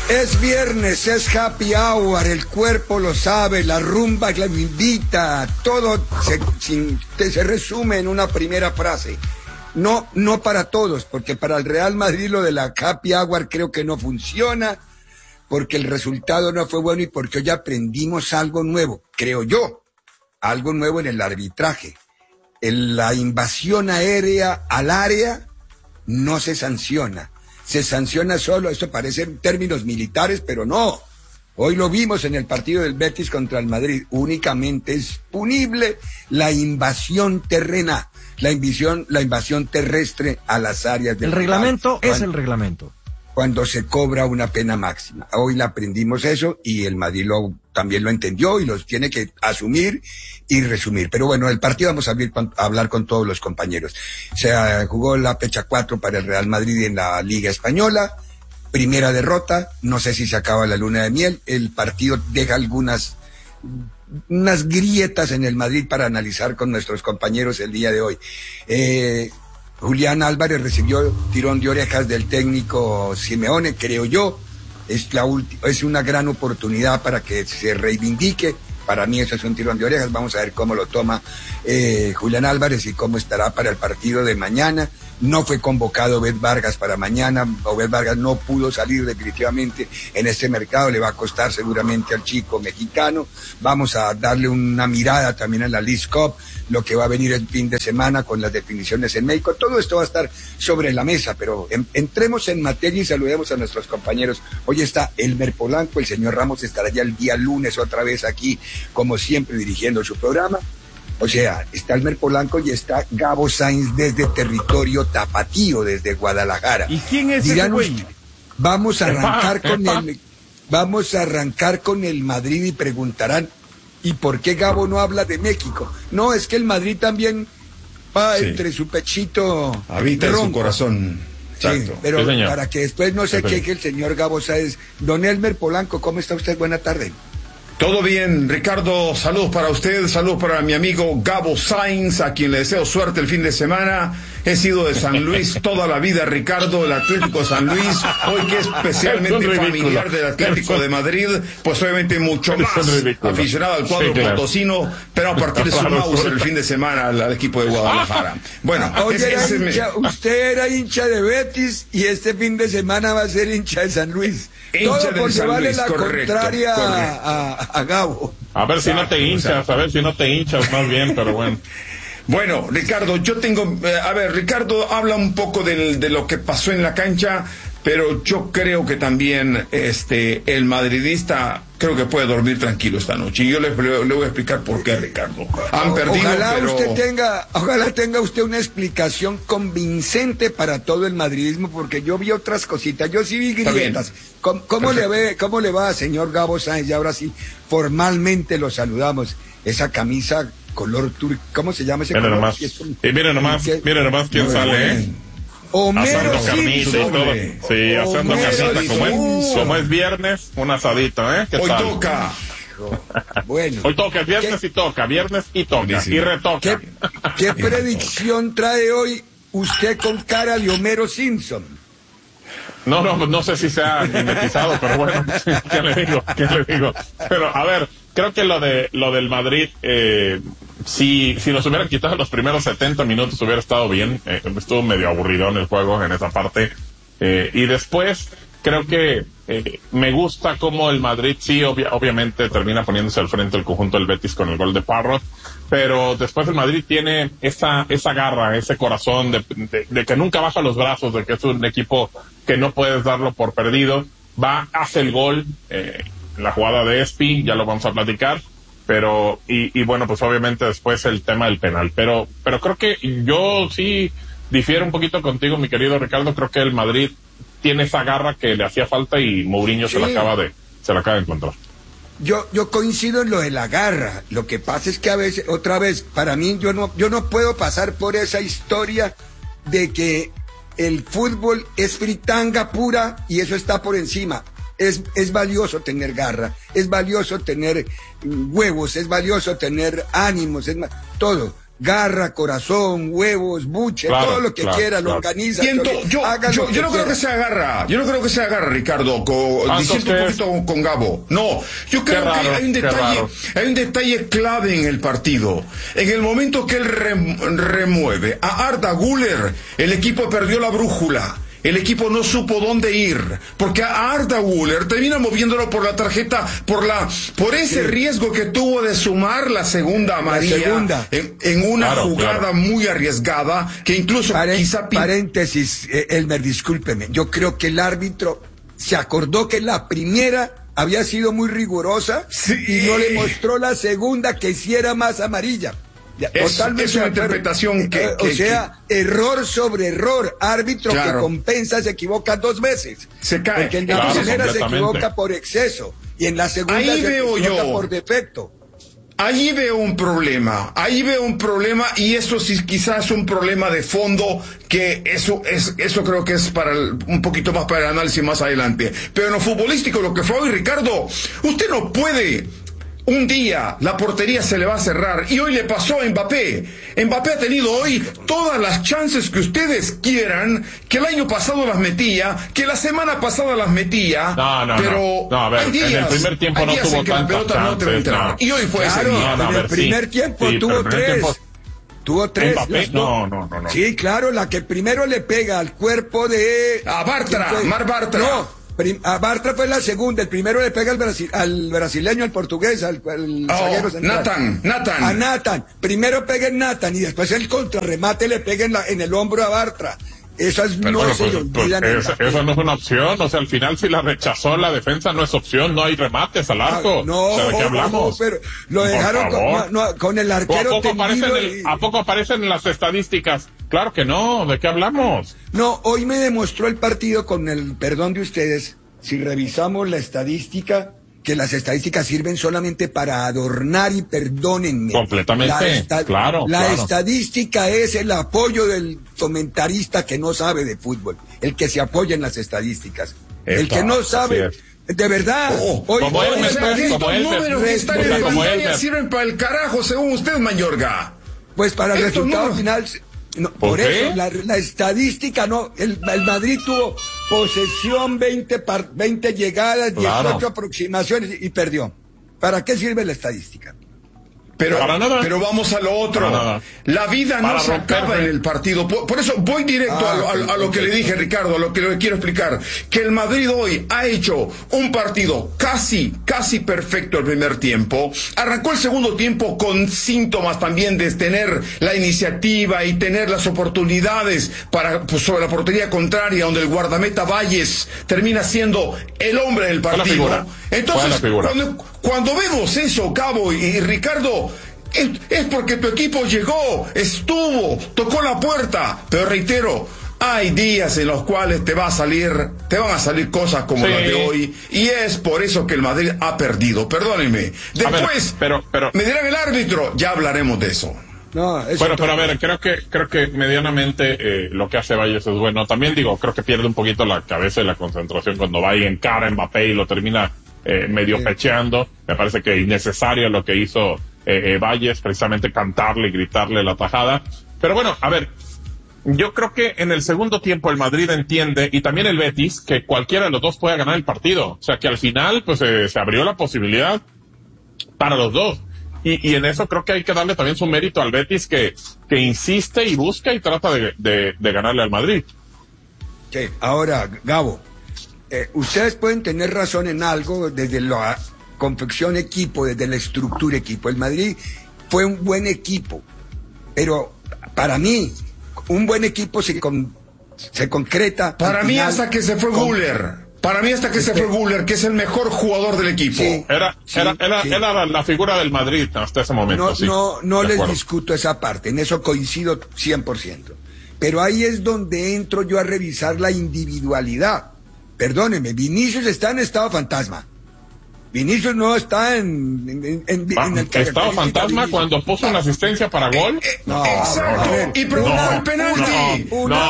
Es viernes, es happy hour, el cuerpo lo sabe, la rumba la invita, todo se resume en una primera frase. No para todos, porque para el Real Madrid lo de la happy hour creo que no funciona, porque el resultado no fue bueno y porque hoy aprendimos algo nuevo, creo yo, algo nuevo en el arbitraje. En la invasión aérea al área no se sanciona. Se sanciona solo, esto parece en términos militares, pero no. Hoy lo vimos en el partido del Betis contra el Madrid. Únicamente es punible la invasión terrena, la invasión terrestre a las áreas del rival. El reglamento es el reglamento. Cuando se cobra una pena máxima. Hoy le aprendimos eso y el Madrid también lo entendió y los tiene que asumir y resumir. Pero bueno, el partido vamos a hablar con todos los compañeros. Se jugó la fecha 4 para el Real Madrid en la Liga Española. Primera derrota, no sé si se acaba la luna de miel. El partido deja unas grietas en el Madrid para analizar con nuestros compañeros el día de hoy. Julián Álvarez recibió tirón de orejas del técnico Simeone, creo yo. Es una gran oportunidad para que se reivindique. Para mí eso es un tirón de orejas. Vamos a ver cómo lo toma Julián Álvarez y cómo estará para el partido de mañana. No fue convocado Obed Vargas para mañana. Obed Vargas no pudo salir definitivamente en este mercado. Le va a costar seguramente al chico mexicano. Vamos a darle una mirada también a la Leagues Cup, lo que va a venir el fin de semana con las definiciones en México. Todo esto va a estar sobre la mesa, pero entremos en materia y saludemos a nuestros compañeros. Hoy está Elmer Polanco, el señor Ramos estará ya el día lunes otra vez aquí, como siempre, dirigiendo su programa. O sea, está Elmer Polanco y está Gabo Sainz desde territorio tapatío, desde Guadalajara. ¿Y quién es ese güey? Vamos a arrancar con el Madrid y preguntarán, ¿y por qué Gabo no habla de México? No, es que el Madrid también va entre su pechito. Habita en su corazón. Exacto. Sí, pero para que después no se queje el señor Gabo Sainz. Don Elmer Polanco, ¿cómo está usted? Buena tarde. Todo bien, Ricardo, saludos para usted, saludos para mi amigo Gabo Sainz, a quien le deseo suerte el fin de semana. He sido de San Luis toda la vida, Ricardo, el Atlético de San Luis, hoy que es especialmente familiar del Atlético de Madrid, pues obviamente mucho más aficionado al cuadro potosino, pero a partir de su mouse el fin de semana al equipo de Guadalajara. Bueno, usted era hincha de Betis y este fin de semana va a ser hincha de San Luis. Todo por llevarle la contraria a Gabo. A ver si no te hinchas, más bien, pero bueno. Bueno, Ricardo, yo tengo... Ricardo habla un poco de lo que pasó en la cancha, pero yo creo que también el madridista creo que puede dormir tranquilo esta noche. Y yo le voy a explicar por qué, Ricardo. Han perdido, ojalá tenga usted una explicación convincente para todo el madridismo, porque yo vi otras cositas, yo sí vi grietas. ¿Cómo le va, señor Gabo Sáenz? Y ahora sí, formalmente lo saludamos. Esa camisa color turco, ¿cómo se llama ese color? Mira nomás quién sale, Homero asando carnita y todo. Sí, asando carnita, como es viernes, un asadito, Hoy toca. Bueno. Hoy toca, viernes y toca, y retoca. ¿Qué predicción trae hoy usted con cara de Homero Simpson? No sé si se ha mimetizado, pero bueno, ¿qué le digo? Pero, a ver, creo que lo del Madrid, si nos hubieran quitado los primeros 70 minutos hubiera estado bien. Estuvo medio aburrido en el juego en esa parte. Y después, creo que me gusta cómo el Madrid obviamente termina poniéndose al frente el conjunto del Betis con el gol de Parrot, pero después el Madrid tiene esa garra, ese corazón de que nunca baja los brazos, de que es un equipo que no puedes darlo por perdido. Hace el gol, la jugada de Espi, ya lo vamos a platicar, pero y bueno, pues obviamente después el tema del penal, pero creo que yo sí difiero un poquito contigo, mi querido Ricardo. Creo que el Madrid tiene esa garra que le hacía falta y Mourinho se la acaba de encontrar. Yo coincido en lo de la garra. Lo que pasa es que a veces, otra vez, para mí, yo no puedo pasar por esa historia de que el fútbol es fritanga pura y eso está por encima. Es valioso tener garra, es valioso tener huevos, es valioso tener ánimos, todo. garra, corazón, huevos, buche, todo lo que quiera, lo organiza. Yo no creo que sea garra, Ricardo, diciendo un poquito con Gabo. No, yo creo que hay un detalle clave en el partido. En el momento que él remueve a Arda Güler, el equipo perdió la brújula. El equipo no supo dónde ir, porque a Arda Güler termina moviéndolo por la tarjeta, por ese riesgo que tuvo de sumar la segunda amarilla en una jugada muy arriesgada, que incluso paréntesis, Elmer, discúlpeme, yo creo que el árbitro se acordó que la primera había sido muy rigurosa y no le mostró la segunda que hiciera más amarilla. Es una interpretación error sobre error. Árbitro que compensa se equivoca 2 veces. Se cae. Porque en la primera se equivoca por exceso y en la segunda se equivoca por defecto. Allí veo un problema y eso sí quizás es un problema de fondo, que eso creo que es un poquito más para el análisis más adelante. Pero en lo futbolístico, lo que fue hoy, Ricardo, usted no puede. Un día la portería se le va a cerrar y hoy le pasó a Mbappé. Mbappé ha tenido hoy todas las chances que ustedes quieran, que el año pasado las metía, que la semana pasada las metía. No, a ver, en el primer tiempo no tuvo tantas chances. Y hoy fue ese día. En el primer tiempo tuvo 3. Tuvo 3. No. Sí, claro, la que primero le pega al cuerpo de... A Bartra, Mar Bartra. No. A Bartra fue la segunda, el primero le pega al brasileño, al portugués, al zaguero central. Nathan. A Nathan. Primero pega en Nathan y después el contrarremate le pega en el hombro a Bartra. Esas no se olvidan. Eso no es una opción, o sea, al final si la rechazó la defensa no es opción, no hay remates al arco. ¿De qué hablamos? Pero lo dejaron con el arquero. ¿A poco aparecen en las estadísticas? Claro que no, ¿de qué hablamos? No, hoy me demostró el partido, con el perdón de ustedes, si revisamos la estadística, que las estadísticas sirven solamente para adornar, y perdónenme. Completamente, claro. Estadística es el apoyo del comentarista que no sabe de fútbol, el que se apoya en las estadísticas. El que no sabe, de verdad. Estos números que están en la pantalla sirven para el carajo, según usted, Mayorga. pues para el resultado final. No, por eso, la estadística no. El Madrid tuvo posesión, 20 llegadas, 18 aproximaciones y perdió. ¿Para qué sirve la estadística? Pero vamos a lo otro. La vida no se acaba en el partido. Por eso voy directo a lo que le dije, Ricardo, a lo que le quiero explicar. Que el Madrid hoy ha hecho un partido casi perfecto el primer tiempo. Arrancó el segundo tiempo con síntomas también de tener la iniciativa y tener las oportunidades sobre la portería contraria, donde el guardameta Valles termina siendo el hombre del partido. Entonces, cuando vemos eso, Cabo y Ricardo, es porque tu equipo llegó, estuvo, tocó la puerta. Pero reitero, hay días en los cuales te van a salir cosas como las de hoy, y es por eso que el Madrid ha perdido. Después, me dirán el árbitro, ya hablaremos de eso. Pero a ver, creo que medianamente lo que hace Valles es bueno. También creo que pierde un poquito la cabeza y la concentración cuando va y encara a Mbappé y lo termina medio pecheando. Me parece que innecesario lo que hizo Valles, precisamente cantarle y gritarle la tajada. Pero bueno, a ver, yo creo que en el segundo tiempo el Madrid entiende, y también el Betis, que cualquiera de los dos puede ganar el partido. O sea que al final pues se abrió la posibilidad para los dos. Y en eso creo que hay que darle también su mérito al Betis, que insiste y busca y trata de ganarle al Madrid. Sí, ahora, Gabo, ustedes pueden tener razón en algo desde la confección equipo, desde la estructura equipo. El Madrid fue un buen equipo, pero para mí, un buen equipo se concreta. Para mí hasta que se fue Güler. Para mí hasta que se fue Güler, que es el mejor jugador del equipo. Sí, era la figura del Madrid hasta ese momento. No les discuto esa parte, en eso coincido 100%. Pero ahí es donde entro yo a revisar la individualidad. Perdóneme, Vinicius está en estado fantasma. Vinicius no está en el estado fantasma cuando puso una asistencia para gol. Exacto. Y provocó el penalti.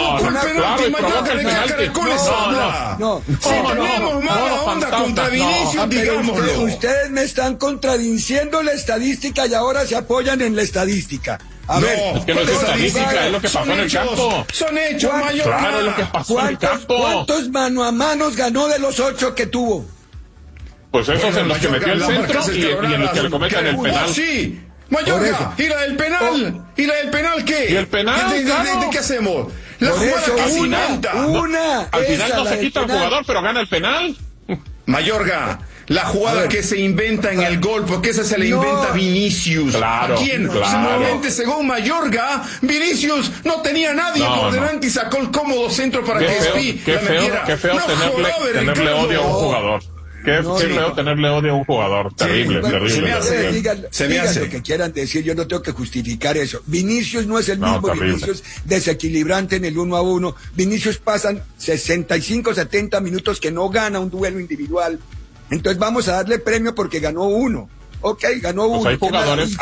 Si tenemos mala onda contra Vinicius, digámoslo. Ustedes me están contradiciendo la estadística y ahora se apoyan en la estadística. A ver, Es que no es estadística, es lo que pasó en el campo. Son hechos, Mayorga. Claro, es lo que pasó en el campo. ¿Cuántos mano a manos ganó de los 8 que tuvo? Pues esos Bueno, en los que metió el Mayorga, centro y en los que le cometen el penal. Sí, Mayorga, ¿y la del penal? ¿Y la del penal qué? ¿Y el penal? ¿De qué hacemos? La Por jugada eso, que se una, inventa. Al final esa, no la se del quita el penal. jugador, pero gana el penal. Mayorga, la jugada que se inventa en el gol, porque esa se la inventa Vinicius. Claro, ¿A quién? claro. Seguramente, según Mayorga, Vinicius no tenía nadie por delante y sacó el cómodo centro para que Espi la metiera. Qué feo No tenerle Ricardo. odio a un jugador. Qué feo tenerle odio a un jugador. Terrible, Bueno, terrible. Digan lo que quieran decir, yo no tengo que justificar eso. Vinicius no es el mismo terrible. Vinicius desequilibrante en el 1-1. Vinicius pasan 65, 70 minutos que no gana un duelo individual. Entonces vamos a darle premio porque ganó uno. Ok, ganó uno. Hay jugadores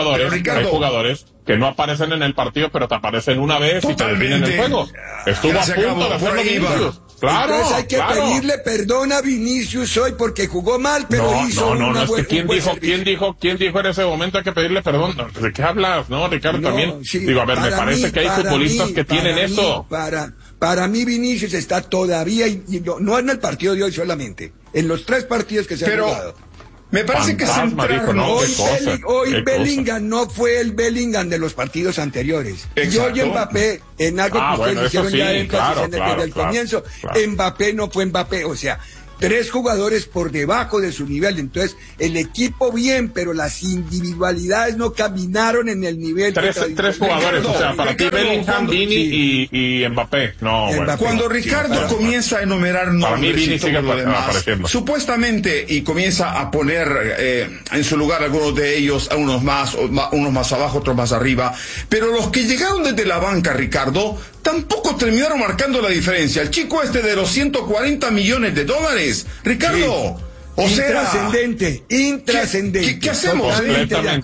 que no aparecen en el partido, pero te aparecen una vez y te definen el juego. Estuvo a punto de hacerlo Vinicius. Claro, entonces hay que pedirle perdón a Vinicius hoy porque jugó mal, pero hizo una buena. ¿Quién dijo en ese momento hay que pedirle perdón? ¿De qué hablas? No, Ricardo, también. Sí, digo, a ver, me parece que hay futbolistas que tienen eso. Para mí Vinicius está todavía, no en el partido de hoy solamente, en los 3 partidos que se han jugado. Me parece que Hoy Bellingham no fue el Bellingham de los partidos anteriores. Exacto. Y hoy Mbappé, en algo que ustedes hicieron ya énfasis desde el comienzo, Mbappé no fue Mbappé, o sea, 3 jugadores por debajo de su nivel. Entonces, el equipo bien, pero las individualidades no caminaron en el nivel. 3 jugadores, o sea, para ti Bellingham, Vini y Mbappé. No, bueno. Cuando Ricardo comienza a enumerar nombres Vini y todo sigue lo demás, apareciendo. supuestamente, y comienza a poner en su lugar algunos de ellos, a unos más abajo, otros más arriba, pero los que llegaron desde la banca, Ricardo, tampoco terminaron marcando la diferencia. El chico este de los 140 millones de dólares, Ricardo, o sea, intrascendente. ¿qué hacemos? Totalmente de